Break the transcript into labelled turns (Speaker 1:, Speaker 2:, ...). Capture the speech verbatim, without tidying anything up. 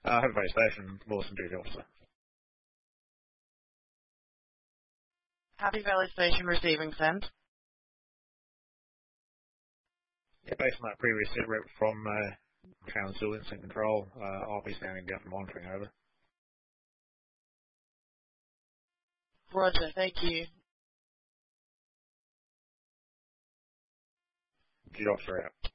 Speaker 1: Uh, Hope Valley Station, Lawson Duty Officer.
Speaker 2: Happy Valley Station receiving send.
Speaker 1: Yeah, based on that previous sit rep from uh, Council Instant Control, uh, I'll be standing down for monitoring over.
Speaker 2: Roger, thank you.
Speaker 1: Duty Officer out.